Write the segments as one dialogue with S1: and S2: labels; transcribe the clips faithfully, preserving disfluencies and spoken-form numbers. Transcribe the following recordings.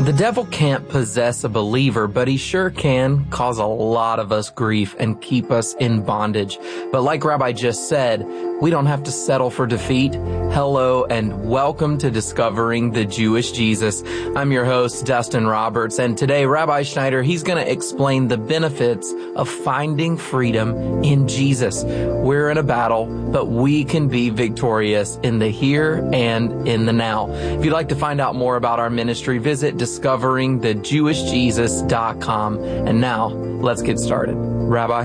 S1: The devil can't possess a believer, but he sure can cause a lot of us grief and keep us in bondage. But like Rabbi just said, we don't have to settle for defeat. Hello and welcome to Discovering the Jewish Jesus. I'm your host, Dustin Roberts, and today Rabbi Schneider, he's going to explain the benefits of finding freedom in Jesus. We're in a battle, but we can be victorious in the here and in the now. If you'd like to find out more about our ministry, visit discovering the jewish jesus dot com. And now, let's get started. Rabbi?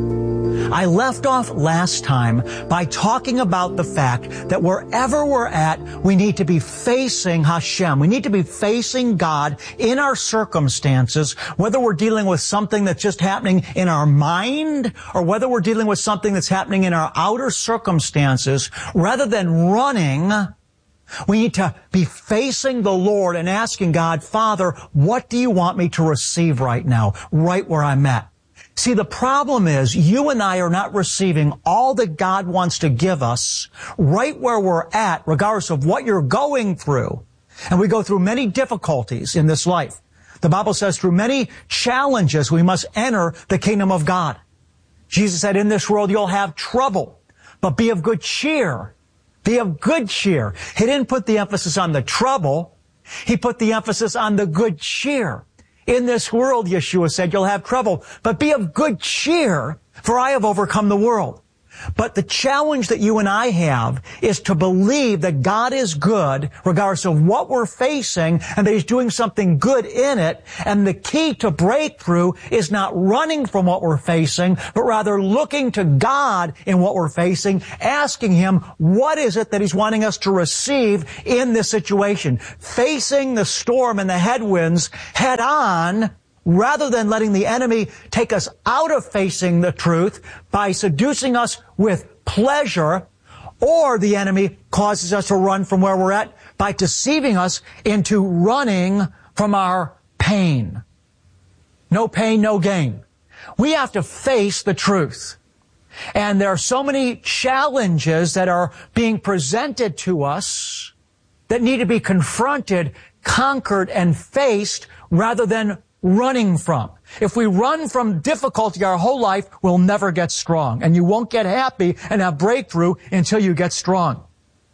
S2: I left off last time by talking about the fact that wherever we're at, we need to be facing Hashem. We need to be facing God in our circumstances, whether we're dealing with something that's just happening in our mind or whether we're dealing with something that's happening in our outer circumstances. Rather than running, we need to be facing the Lord and asking God, Father, what do you want me to receive right now, right where I'm at? See, the problem is you and I are not receiving all that God wants to give us right where we're at, regardless of what you're going through. And we go through many difficulties in this life. The Bible says through many challenges we must enter the kingdom of God. Jesus said, in this world you'll have trouble, but be of good cheer. Be of good cheer. He didn't put the emphasis on the trouble. He put the emphasis on the good cheer. In this world, Yeshua said, you'll have trouble, but be of good cheer, for I have overcome the world. But the challenge that you and I have is to believe that God is good, regardless of what we're facing, and that He's doing something good in it. And the key to breakthrough is not running from what we're facing, but rather looking to God in what we're facing, asking Him, what is it that He's wanting us to receive in this situation? Facing the storm and the headwinds head on, rather than letting the enemy take us out of facing the truth by seducing us with pleasure, or the enemy causes us to run from where we're at by deceiving us into running from our pain. No pain, no gain. We have to face the truth. And there are so many challenges that are being presented to us that need to be confronted, conquered, and faced rather than running from. If we run from difficulty our whole life, we'll never get strong. And you won't get happy and have breakthrough until you get strong.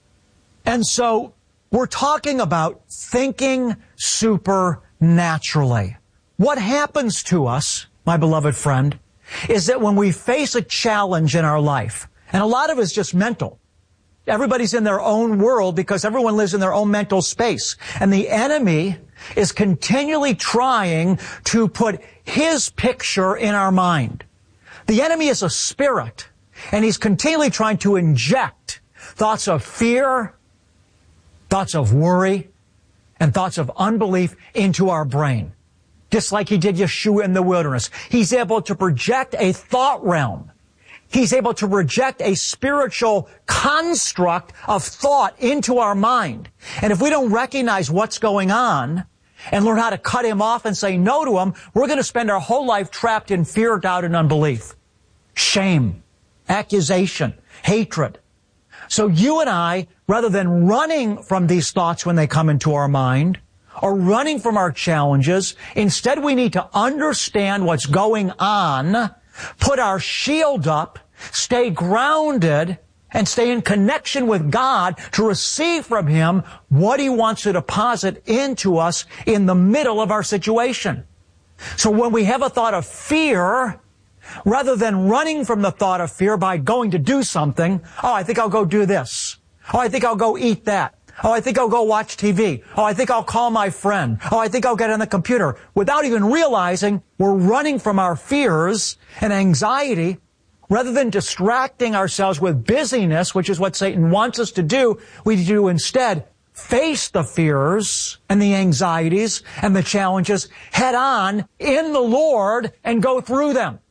S2: And so we're talking about thinking supernaturally. What happens to us, my beloved friend, is that when we face a challenge in our life, and a lot of it is just mental. Everybody's in their own world because everyone lives in their own mental space. And the enemy is continually trying to put his picture in our mind. The enemy is a spirit, and he's continually trying to inject thoughts of fear, thoughts of worry, and thoughts of unbelief into our brain. Just like he did Yeshua in the wilderness. He's able to project a thought realm. He's able to project a spiritual construct of thought into our mind. And if we don't recognize what's going on and learn how to cut him off and say no to him, we're going to spend our whole life trapped in fear, doubt, and unbelief. Shame, accusation, hatred. So you and I, rather than running from these thoughts when they come into our mind, or running from our challenges, instead we need to understand what's going on, put our shield up, stay grounded, and stay in connection with God to receive from Him what He wants to deposit into us in the middle of our situation. So when we have a thought of fear, rather than running from the thought of fear by going to do something, oh, I think I'll go do this. Oh, I think I'll go eat that. Oh, I think I'll go watch T V. Oh, I think I'll call my friend. Oh, I think I'll get on the computer. Without even realizing we're running from our fears and anxiety, rather than distracting ourselves with busyness, which is what Satan wants us to do, we do instead face the fears and the anxieties and the challenges head on in the Lord and go through them.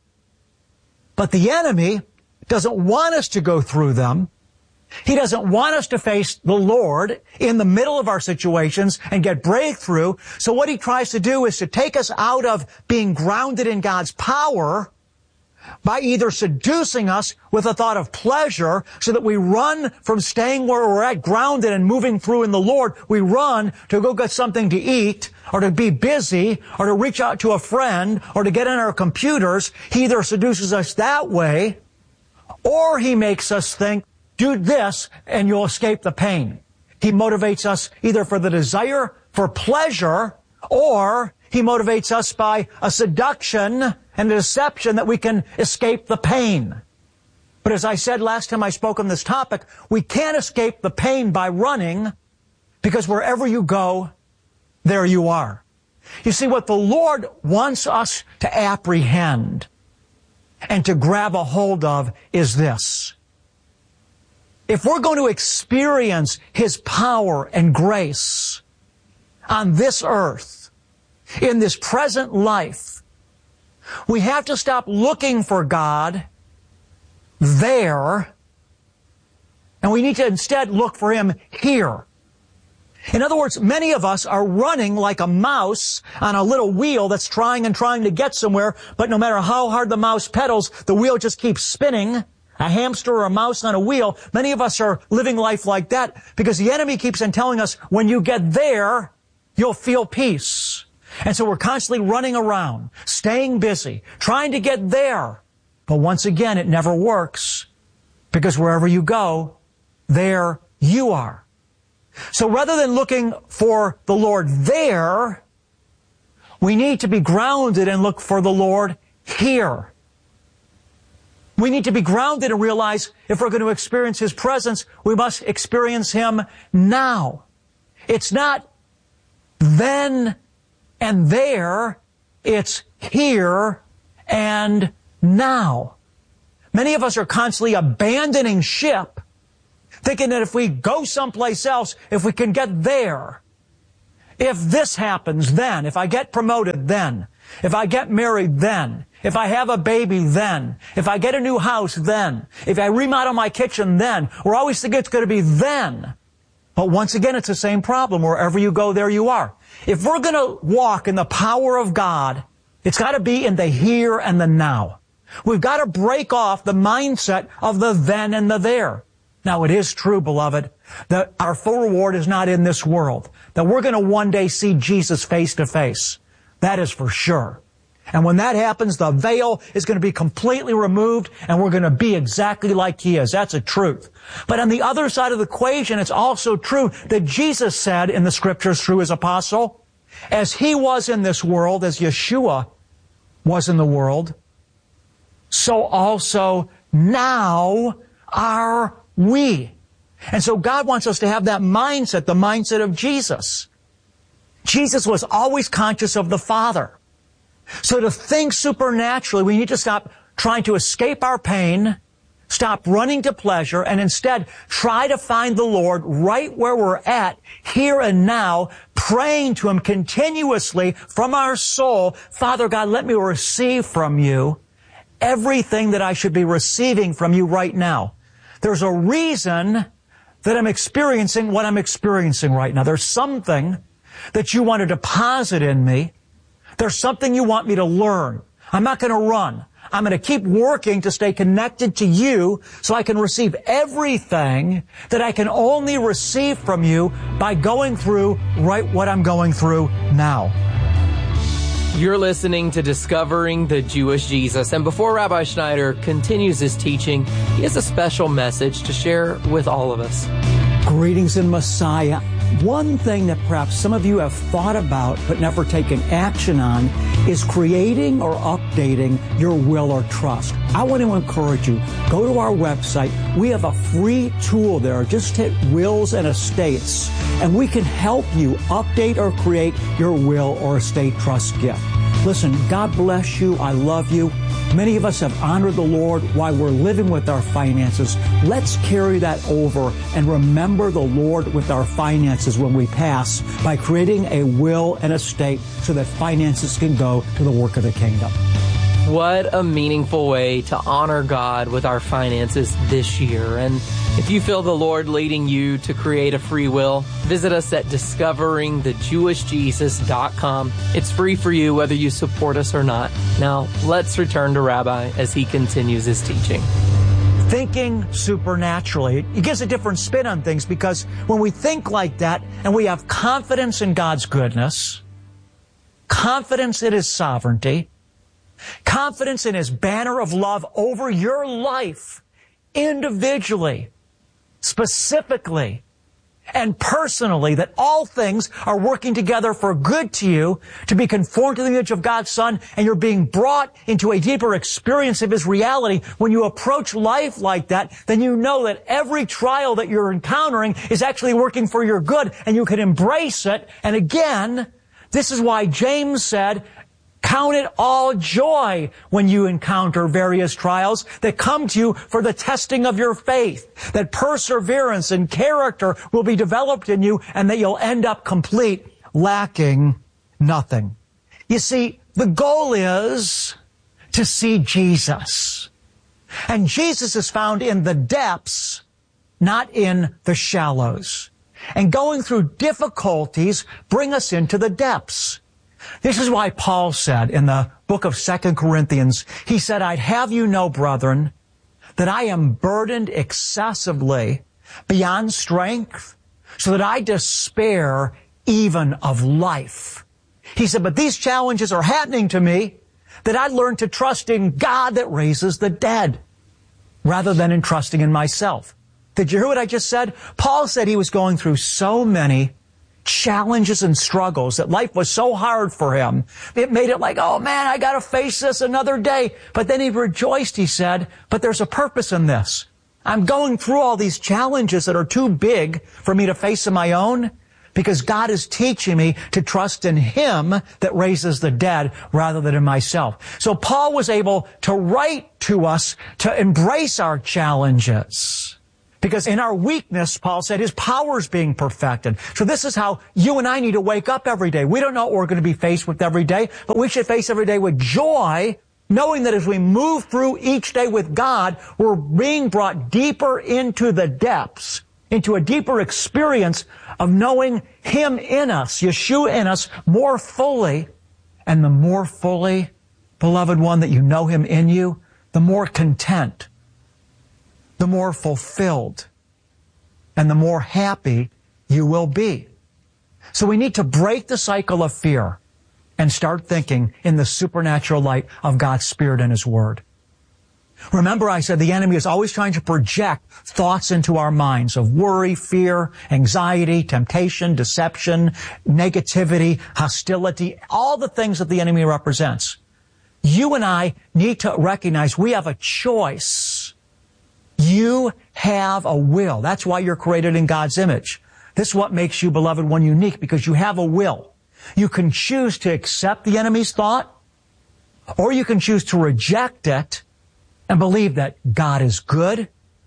S2: But the enemy doesn't want us to go through them. He doesn't want us to face the Lord in the middle of our situations and get breakthrough. So what he tries to do is to take us out of being grounded in God's power by either seducing us with a thought of pleasure so that we run from staying where we're at, grounded and moving through in the Lord. We run to go get something to eat or to be busy or to reach out to a friend or to get on our computers. He either seduces us that way or he makes us think, do this and you'll escape the pain. He motivates us either for the desire for pleasure or he motivates us by a seduction and a deception that we can escape the pain. But as I said last time I spoke on this topic, we can't escape the pain by running because wherever you go, there you are. You see, what the Lord wants us to apprehend and to grab a hold of is this. If we're going to experience His power and grace on this earth, in this present life, we have to stop looking for God there, and we need to instead look for Him here. In other words, many of us are running like a mouse on a little wheel that's trying and trying to get somewhere, but no matter how hard the mouse pedals, the wheel just keeps spinning. A hamster or a mouse on a wheel. Many of us are living life like that because the enemy keeps on telling us, when you get there, you'll feel peace. And so we're constantly running around, staying busy, trying to get there. But once again, it never works because wherever you go, there you are. So rather than looking for the Lord there, we need to be grounded and look for the Lord here. We need to be grounded and realize if we're going to experience His presence, we must experience Him now. It's not then and there, it's here and now. Many of us are constantly abandoning ship, thinking that if we go someplace else, if we can get there, if this happens then, if I get promoted then, if I get married then, if I have a baby then, if I get a new house then, if I remodel my kitchen then, we're always thinking it's going to be then. But once again, it's the same problem. Wherever you go, there you are. If we're going to walk in the power of God, it's got to be in the here and the now. We've got to break off the mindset of the then and the there. Now, it is true, beloved, that our full reward is not in this world, that we're going to one day see Jesus face to face. That is for sure. And when that happens, the veil is going to be completely removed and we're going to be exactly like He is. That's a truth. But on the other side of the equation, it's also true that Jesus said in the Scriptures through His apostle, as He was in this world, as Yeshua was in the world, so also now are we. And so God wants us to have that mindset, the mindset of Jesus. Jesus was always conscious of the Father. So to think supernaturally, we need to stop trying to escape our pain, stop running to pleasure, and instead try to find the Lord right where we're at, here and now, praying to Him continuously from our soul. Father God, let me receive from You everything that I should be receiving from You right now. There's a reason that I'm experiencing what I'm experiencing right now. There's something that You want to deposit in me. There's something You want me to learn. I'm not going to run. I'm going to keep working to stay connected to You so I can receive everything that I can only receive from You by going through right what I'm going through now.
S1: You're listening to Discovering the Jewish Jesus. And before Rabbi Schneider continues his teaching, he has a special message to share with all of us.
S2: Greetings in Messiah. One thing that perhaps some of you have thought about but never taken action on is creating or updating your will or trust. I want to encourage you, go to our website. We have a free tool there. Just hit Wills and Estates, and we can help you update or create your will or estate trust gift. Listen, God bless you. I love you. Many of us have honored the Lord while we're living with our finances. Let's carry that over and remember the Lord with our finances when we pass by creating a will and estate so that finances can go to the work of the kingdom.
S1: What a meaningful way to honor God with our finances this year. And if you feel the Lord leading you to create a free will, visit us at discovering the jewish jesus dot com. It's free for you whether you support us or not. Now, let's return to Rabbi as he continues his teaching.
S2: Thinking supernaturally. It gives a different spin on things, because when we think like that and we have confidence in God's goodness, confidence in His sovereignty, confidence in His banner of love over your life, individually, specifically, and personally, that all things are working together for good to you, to be conformed to the image of God's Son, and you're being brought into a deeper experience of His reality. When you approach life like that, then you know that every trial that you're encountering is actually working for your good, and you can embrace it. And again, this is why James said, count it all joy when you encounter various trials that come to you for the testing of your faith, that perseverance and character will be developed in you, and that you'll end up complete, lacking nothing. You see, the goal is to see Jesus. And Jesus is found in the depths, not in the shallows. And going through difficulties bring us into the depths. This is why Paul said in the book of Second Corinthians, he said, I'd have you know, brethren, that I am burdened excessively beyond strength, so that I despair even of life. He said, but these challenges are happening to me, that I learn to trust in God that raises the dead, rather than in trusting in myself. Did you hear what I just said? Paul said he was going through so many challenges and struggles, that life was so hard for him. It made it like, oh man, I got to face this another day. But then he rejoiced, he said, but there's a purpose in this. I'm going through all these challenges that are too big for me to face on my own, because God is teaching me to trust in Him that raises the dead rather than in myself. So Paul was able to write to us to embrace our challenges. Because in our weakness, Paul said, His power is being perfected. So this is how you and I need to wake up every day. We don't know what we're going to be faced with every day, but we should face every day with joy, knowing that as we move through each day with God, we're being brought deeper into the depths, into a deeper experience of knowing Him in us, Yeshua in us, more fully. And the more fully, beloved one, that you know Him in you, the more content, the more fulfilled, and the more happy you will be. So we need to break the cycle of fear and start thinking in the supernatural light of God's Spirit and His Word. Remember, I said the enemy is always trying to project thoughts into our minds of worry, fear, anxiety, temptation, deception, negativity, hostility, all the things that the enemy represents. You and I need to recognize we have a choice. You have a will. That's why you're created in God's image. This is what makes you, beloved one, unique, because you have a will. You can choose to accept the enemy's thought, or you can choose to reject it and believe that God is good,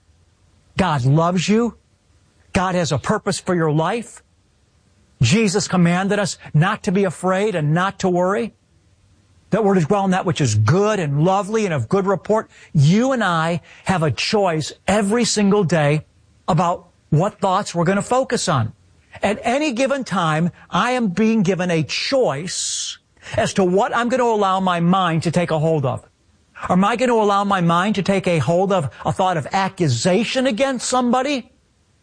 S2: God loves you, God has a purpose for your life. Jesus commanded us not to be afraid and not to worry, that we're to dwell on that which is good and lovely and of good report. You and I have a choice every single day about what thoughts we're going to focus on. At any given time, I am being given a choice as to what I'm going to allow my mind to take a hold of. Am I going to allow my mind to take a hold of a thought of accusation against somebody?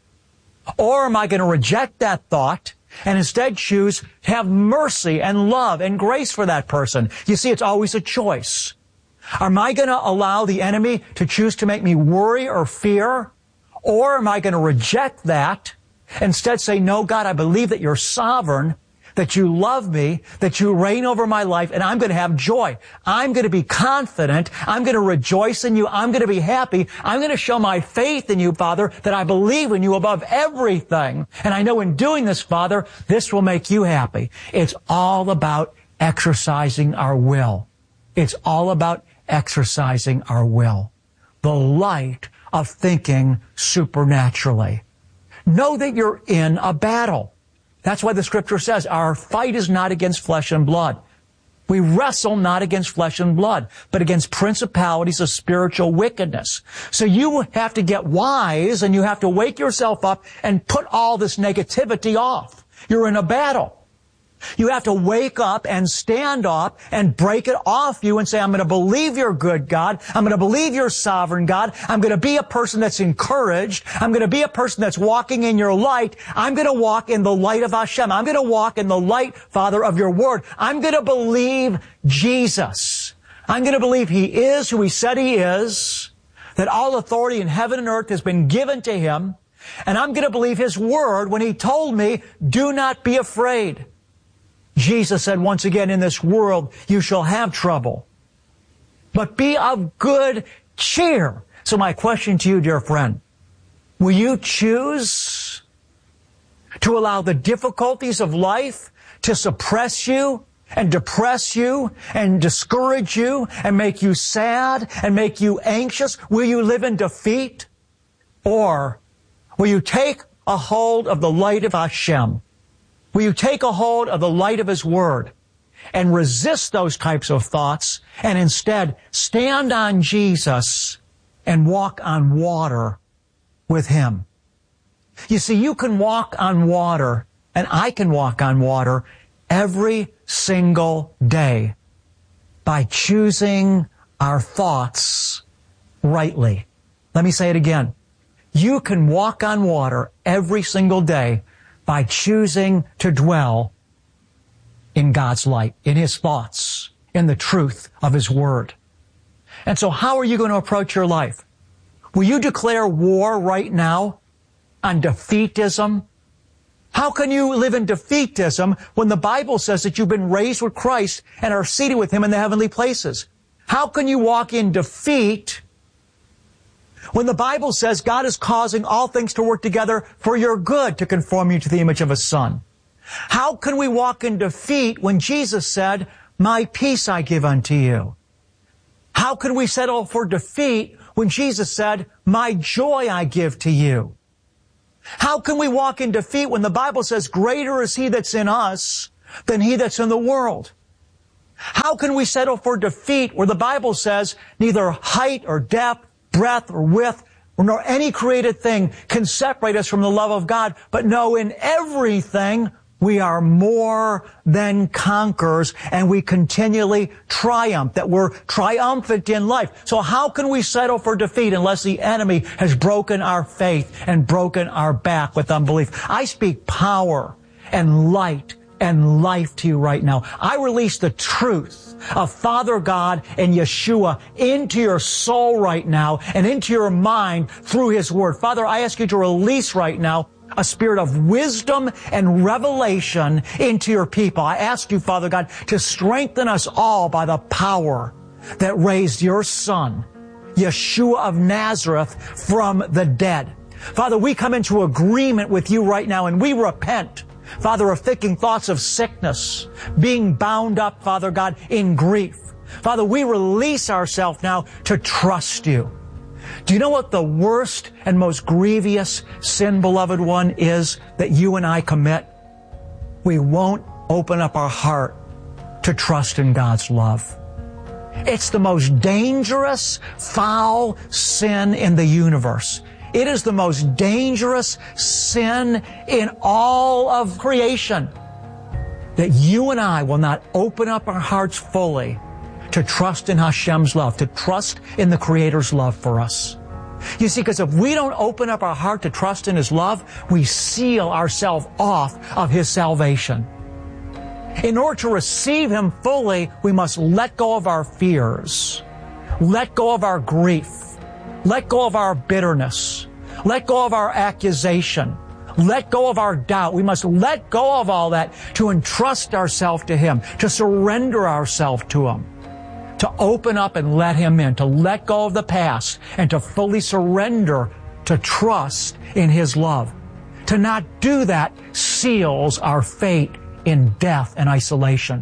S2: Or am I going to reject that thought and instead choose to have mercy and love and grace for that person? You see, it's always a choice. Am I going to allow the enemy to choose to make me worry or fear? Or am I going to reject that, instead say, no, God, I believe that You're sovereign, that You love me, that You reign over my life, and I'm going to have joy. I'm going to be confident. I'm going to rejoice in You. I'm going to be happy. I'm going to show my faith in You, Father, that I believe in You above everything. And I know in doing this, Father, this will make You happy. It's all about exercising our will. It's all about exercising our will. The light of thinking supernaturally. Know that you're in a battle. That's why the Scripture says our fight is not against flesh and blood. We wrestle not against flesh and blood, but against principalities of spiritual wickedness. So you have to get wise, and you have to wake yourself up and put all this negativity off. You're in a battle. You have to wake up and stand up and break it off you and say, I'm going to believe you're good, God. I'm going to believe you're sovereign, God. I'm going to be a person that's encouraged. I'm going to be a person that's walking in your light. I'm going to walk in the light of Hashem. I'm going to walk in the light, Father, of your word. I'm going to believe Jesus. I'm going to believe he is who he said he is, that all authority in heaven and earth has been given to him. And I'm going to believe his word when he told me, do not be afraid. Jesus said, once again, in this world, you shall have trouble, but be of good cheer. So my question to you, dear friend, will you choose to allow the difficulties of life to suppress you and depress you and discourage you and make you sad and make you anxious? Will you live in defeat? Or will you take a hold of the light of Hashem? Will you take a hold of the light of his word and resist those types of thoughts and instead stand on Jesus and walk on water with him? You see, you can walk on water and I can walk on water every single day by choosing our thoughts rightly. Let me say it again. You can walk on water every single day by choosing to dwell in God's light, in his thoughts, in the truth of his word. And so how are you going to approach your life? Will you declare war right now on defeatism? How can you live in defeatism when the Bible says that you've been raised with Christ and are seated with him in the heavenly places? How can you walk in defeat when the Bible says God is causing all things to work together for your good to conform you to the image of his Son? How can we walk in defeat when Jesus said, my peace I give unto you? How can we settle for defeat when Jesus said, my joy I give to you? How can we walk in defeat when the Bible says, greater is he that's in us than he that's in the world? How can we settle for defeat where the Bible says neither height or depth, breadth or width, nor any created thing can separate us from the love of God, but no, in everything we are more than conquerors, and we continually triumph, that we're triumphant in life. So how can we settle for defeat unless the enemy has broken our faith and broken our back with unbelief? I speak power and light and life to you right now. I release the truth of Father God and Yeshua into your soul right now and into your mind through his word. Father, I ask you to release right now a spirit of wisdom and revelation into your people. I ask you, Father God, to strengthen us all by the power that raised your Son, Yeshua of Nazareth, from the dead. Father, we come into agreement with you right now and we repent, Father, of thinking thoughts of sickness, being bound up, Father God, in grief. Father, we release ourselves now to trust you. Do you know what the worst and most grievous sin, beloved one, is that you and I commit? We won't open up our heart to trust in God's love. It's the most dangerous, foul sin in the universe. It is the most dangerous sin in all of creation, that you and I will not open up our hearts fully to trust in Hashem's love, to trust in the Creator's love for us. You see, because if we don't open up our heart to trust in his love, we seal ourselves off of his salvation. In order to receive him fully, we must let go of our fears, let go of our grief, let go of our bitterness, let go of our accusation, let go of our doubt. We must let go of all that to entrust ourselves to him, to surrender ourselves to him, to open up and let him in, to let go of the past and to fully surrender to trust in his love. To not do that seals our fate in death and isolation.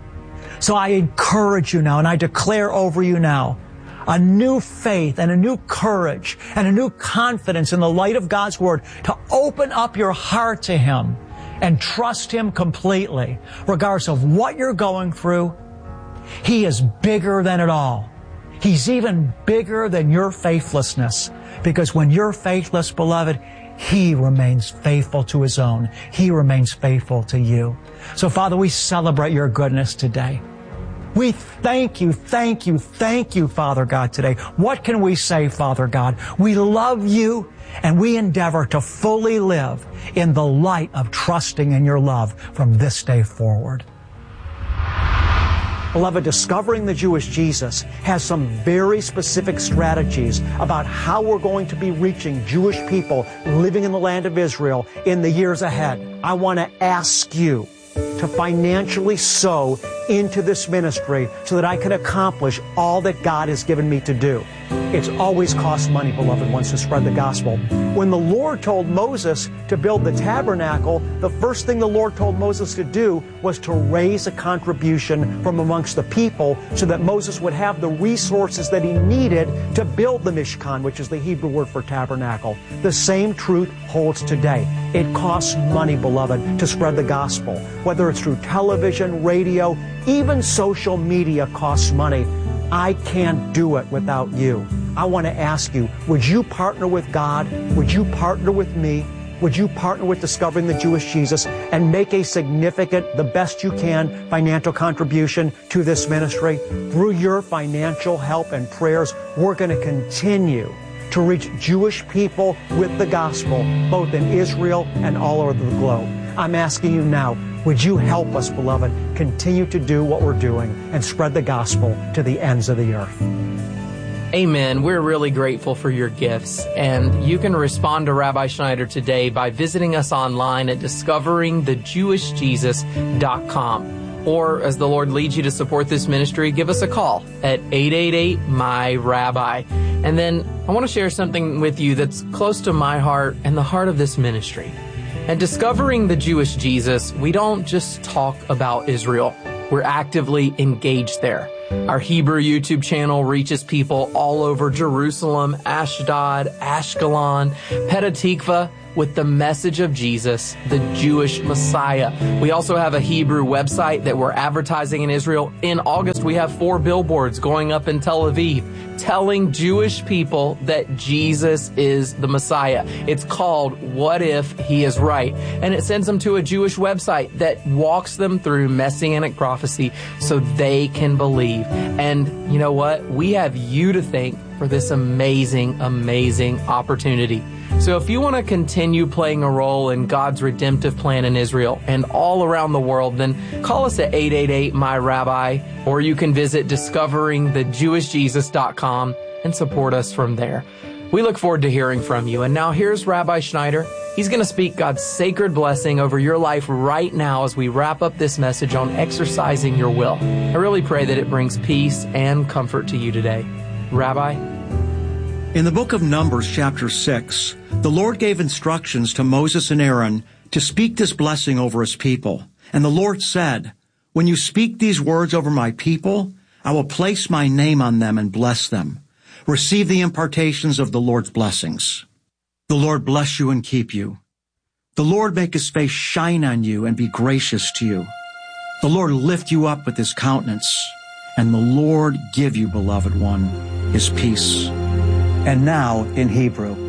S2: So I encourage you now and I declare over you now a new faith and a new courage and a new confidence in the light of God's word to open up your heart to him and trust him completely, regardless of what you're going through. He is bigger than it all. He's even bigger than your faithlessness, because when you're faithless, beloved, He remains faithful to His own. He remains faithful to you. So, Father, we celebrate your goodness today. We thank you, thank you, thank you, Father God, today. What can we say, Father God? We love you, and we endeavor to fully live in the light of trusting in your love from this day forward. Beloved, Discovering the Jewish Jesus has some very specific strategies about how we're going to be reaching Jewish people living in the land of Israel in the years ahead. I want to ask you to financially sow into this ministry so that I can accomplish all that God has given me to do. It's always cost money, beloved ones, to spread the gospel. When the Lord told Moses to build the tabernacle, the first thing the Lord told Moses to do was to raise a contribution from amongst the people so that Moses would have the resources that he needed to build the Mishkan, which is the Hebrew word for tabernacle. The same truth holds today. It costs money, beloved, to spread the gospel. Whether it's through television, radio, even social media costs money. I can't do it without you. I want to ask you, would you partner with God? Would you partner with me? Would you partner with Discovering the Jewish Jesus and make a significant, the best you can, financial contribution to this ministry? Through your financial help and prayers, we're going to continue to reach Jewish people with the gospel, both in Israel and all over the globe. I'm asking you now, would you help us, beloved, continue to do what we're doing and spread the gospel to the ends of the earth?
S1: Amen. We're really grateful for your gifts, and you can respond to Rabbi Schneider today by visiting us online at discovering the jewish jesus dot com. Or, as the Lord leads you to support this ministry, give us a call at eight eight eight, M Y Rabbi. And then I want to share something with you that's close to my heart and the heart of this ministry. At Discovering the Jewish Jesus, we don't just talk about Israel. We're actively engaged there. Our Hebrew YouTube channel reaches people all over Jerusalem, Ashdod, Ashkelon, Petah Tikva, with the message of Jesus, the Jewish Messiah. We also have a Hebrew website that we're advertising in Israel. In August, we have four billboards going up in Tel Aviv telling Jewish people that Jesus is the Messiah. It's called What If He Is Right? And it sends them to a Jewish website that walks them through Messianic prophecy so they can believe. And you know what? We have you to thank for this amazing, amazing opportunity. So if you want to continue playing a role in God's redemptive plan in Israel and all around the world, then call us at eight eight eight, M Y Rabbi, or you can visit discovering the jewish jesus dot com and support us from there. We look forward to hearing from you. And now here's Rabbi Schneider. He's going to speak God's sacred blessing over your life right now as we wrap up this message on exercising your will. I really pray that it brings peace and comfort to you today. Rabbi?
S3: In the book of Numbers, chapter six, the Lord gave instructions to Moses and Aaron to speak this blessing over his people. And the Lord said, "When you speak these words over my people, I will place my name on them and bless them. Receive the impartations of the Lord's blessings. The Lord bless you and keep you. The Lord make his face shine on you and be gracious to you. The Lord lift you up with his countenance, and the Lord give you, beloved one, his peace."
S2: And now in Hebrew.